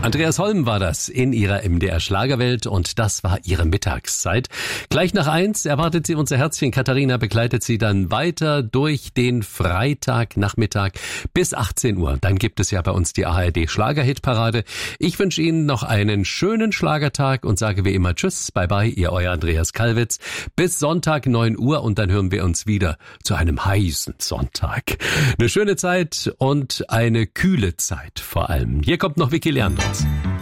Andreas Holm war das in ihrer MDR Schlagerwelt und das war ihre Mittagszeit. Gleich nach 1 erwartet sie unser Herzchen. Katharina begleitet sie dann weiter durch den Freitagnachmittag bis 18 Uhr. Dann gibt es ja bei uns die ARD Schlagerhitparade. Ich wünsche Ihnen noch einen schönen Schlagertag und sage wie immer Tschüss, bye bye, ihr euer Andreas Kalwitz. Bis Sonntag 9 Uhr und dann hören wir uns wieder zu einem heißen Sonntag. Eine schöne Zeit und eine kühle Zeit vor allem. Hier kommt noch Vicky Leandros.